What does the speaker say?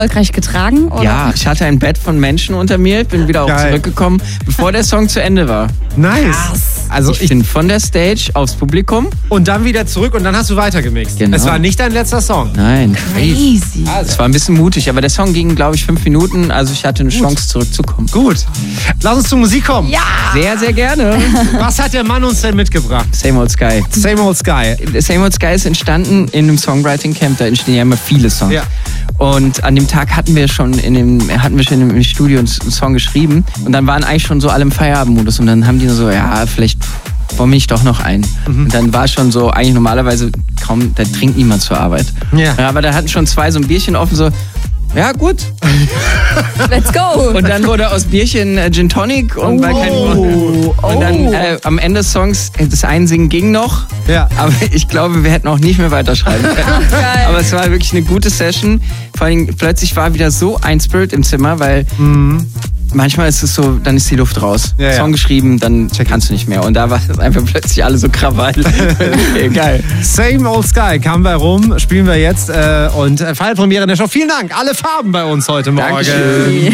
erfolgreich getragen? Oder? Ja, ich hatte ein Bett von Menschen unter mir, bin wieder auch zurückgekommen, bevor der Song zu Ende war. Nice. Krass. Also Ich bin von der Stage aufs Publikum. und dann wieder zurück und dann hast du weitergemixt. Genau. Es war nicht dein letzter Song. Nein. Crazy. Es war ein bisschen mutig, aber der Song ging, glaube ich, 5 Minuten, also ich hatte eine Chance zurückzukommen. Gut. Lass uns zur Musik kommen. Ja. Sehr, sehr gerne. Was hat der Mann uns denn mitgebracht? Same Old Sky. Same Old Sky. Same Old Sky ist entstanden in einem Songwriting Camp, da entstehen ja immer viele Songs. Ja. Und an dem Tag hatten wir schon im Studio einen Song geschrieben und dann waren eigentlich schon so alle im Feierabendmodus und dann haben die nur so, ja, vielleicht wollen wir nicht doch noch ein. Und dann war schon so, eigentlich normalerweise kaum, da trinkt niemand zur Arbeit. Ja. Aber da hatten schon 2 so ein Bierchen offen, so, ja gut. Let's go. Und dann wurde aus Bierchen Gin Tonic und war kein Und dann am Ende des Songs, das Einsingen ging noch, Ja. aber ich glaube, wir hätten auch nicht mehr weiterschreiben können. Geil. Aber es war wirklich eine gute Session. Vor allem plötzlich war wieder so ein Spirit im Zimmer, weil manchmal ist es so, dann ist die Luft raus. Ja, ja. Song geschrieben, dann kannst du nicht mehr. Und da war es einfach plötzlich alle so Krawall. Okay, geil. Same Old Sky kam bei rum, spielen wir jetzt und Feierpremiere in der Show. Vielen Dank, alle Farben bei uns heute Morgen. Dankeschön.